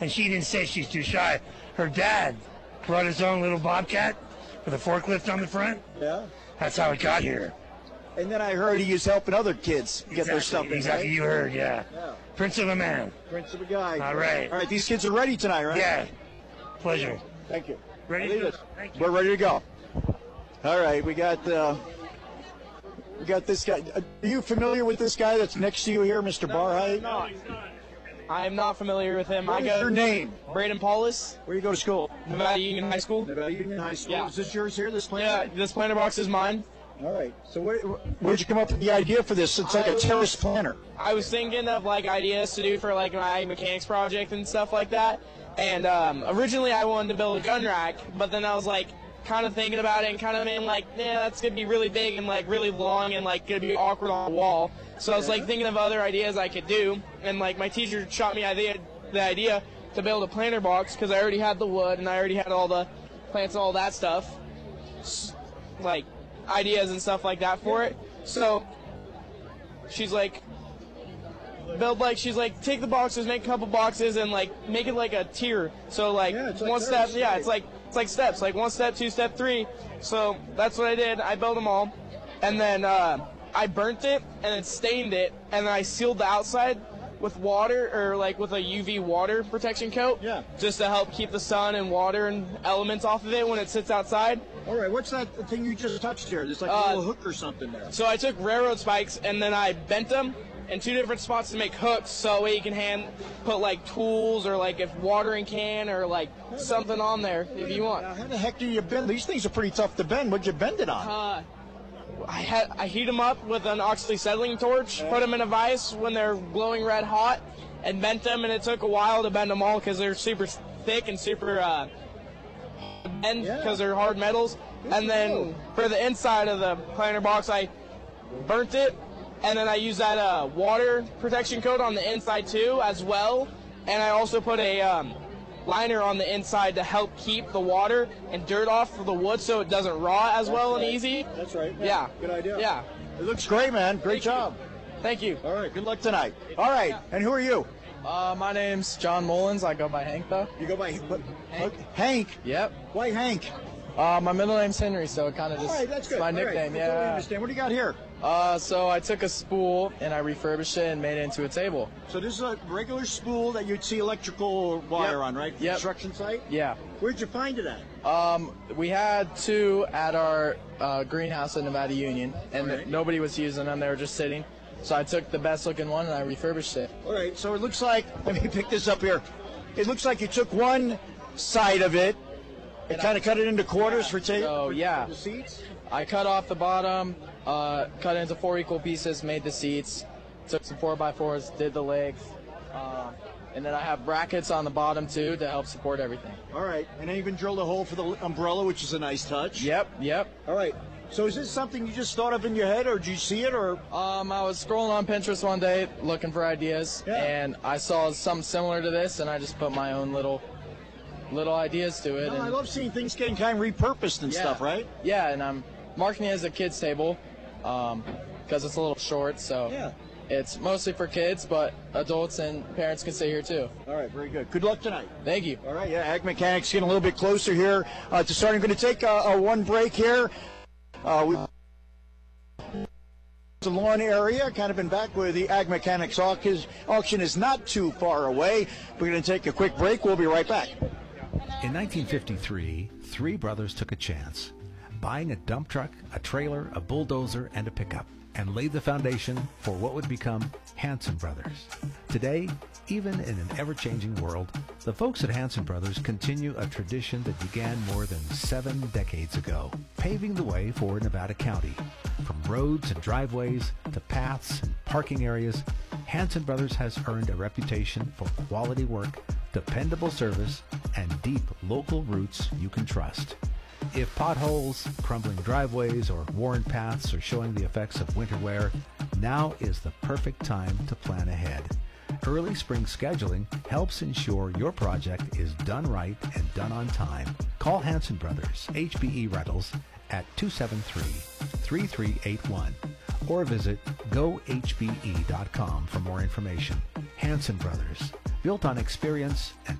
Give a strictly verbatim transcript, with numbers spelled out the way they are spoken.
and she didn't say she's too shy. Her dad brought his own little Bobcat with a forklift on the front. Yeah. That's how it got here. And then I heard he was helping other kids get Exactly, their stuff in. Exactly, Right? you heard, yeah. Yeah. Prince of a man. Prince of a guy. All right. All right, these kids are ready tonight, right? Yeah. Pleasure. Thank you. Ready Leave to us. Thank you. We're ready to go. All right, we got uh, we got this guy. Are you familiar with this guy that's next to you here, Mister Barhide? No, I am not familiar with him. What I is go your name? Braden Paulus, Where you go to school? Nevada Union High School. Nevada Union High School. Yeah. Is this yours here, this Yeah, planter? this planter box is mine. All right. So where, where'd you come up with the idea for this? It's like a terrace planter. I was thinking of like ideas to do for like my mechanics project and stuff like that. And um, originally I wanted to build a gun rack, but then I was like kind of thinking about it and kind of being like, yeah, that's gonna be really big and like really long and like gonna be awkward on the wall. So I was like thinking of other ideas I could do, and like my teacher shot me idea, the idea to build a planter box because I already had the wood and I already had all the plants and all that stuff, S- like ideas and stuff like that for it. So she's like, build like she's like take the boxes, make a couple boxes, and like make it like a tier. So like, Yeah, it's like one step, terrace, yeah, right. it's like it's like steps, like one step, two step, three. So that's what I did. I built them all, and then uh, I burnt it and then stained it, and then I sealed the outside with water or like with a U V water protection coat. Yeah. Just to help keep the sun and water and elements off of it when it sits outside. All right. What's that thing you just touched here? There's like a Uh, little hook or something there. So I took railroad spikes and then I bent them in two different spots to make hooks, so that way you can hand put like tools or like if watering can or like something on there if you want. Now, how the heck do you bend? These things are pretty tough to bend. What'd you bend it on? Uh, I had I heat them up with an oxyacetylene torch, put them in a vise when they're glowing red hot, and bent them. And it took a while to bend them all because they're super thick and super uh, bend Yeah. because they're hard metals. Good And to then know. for the inside of the planter box, I burnt it, and then I used that uh, water protection coat on the inside too as well. And I also put a um, liner on the inside to help keep the water and dirt off of the wood so it doesn't rot as well and right. easy. That's right. Yeah. Good idea. Yeah. It looks great, man. Great Thank you. job. Thank you. All right. Good luck tonight. All right. And who are you? Uh, my name's John Mullins. I go by Hank, though. You go by what? Hank. Hank. Yep. Why Hank? Uh, my middle name's Henry, so it kind of All just right, that's good. it's my All right, nickname. I totally Yeah. understand. What do you got here? Uh, so I took a spool and I refurbished it and made it into a table. So this is a regular spool that you'd see electrical wire Yep. on, right? Yep. Construction site. Yeah. Where'd you find it at? Um, we had two at our uh, greenhouse in Nevada Union, and All right. nobody was using them. They were just sitting. So I took the best looking one and I refurbished it. All right. So it looks like. Let me pick this up here. It looks like you took one side of it and kind of cut it into quarters for tape. So, for, yeah. for the seats. I cut off the bottom, uh, cut it into four equal pieces, made the seats, took some four by fours, did the legs, uh, and then I have brackets on the bottom too to help support everything. All right. And then even drilled a hole for the umbrella, which is a nice touch. Yep, yep. All right. So is this something you just thought of in your head, or did you see it, or? Um, I was scrolling on Pinterest one day looking for ideas, Yeah. and I saw something similar to this, and I just put my own little little ideas to it. No, and I love seeing things getting kind of repurposed and yeah. stuff, right? Yeah, and I'm marking it as a kids table because it's a little short, so Yeah. it's mostly for kids, but adults and parents can sit here too. All right, very good. Good luck tonight. Thank you. All right, yeah, Ag Mechanics getting a little bit closer here uh, to starting. Going to take a, a one break here. Uh, we the lawn area, kind of in back where the Ag Mechanics auction, auction is not too far away. We're going to take a quick break. We'll be right back. In nineteen fifty-three, three brothers took a chance, buying a dump truck, a trailer, a bulldozer, and a pickup, and laid the foundation for what would become Hanson Brothers. Today, even in an ever-changing world, the folks at Hanson Brothers continue a tradition that began more than seven decades ago, paving the way for Nevada County. From roads and driveways to paths and parking areas, Hanson Brothers has earned a reputation for quality work, dependable service, and deep local roots you can trust. If potholes, crumbling driveways, or worn paths are showing the effects of winter wear, now is the perfect time to plan ahead. Early spring scheduling helps ensure your project is done right and done on time. Call Hanson Brothers, H B E Rentals, at two seven three, three three eight one or visit go h b e dot com for more information. Hanson Brothers, built on experience and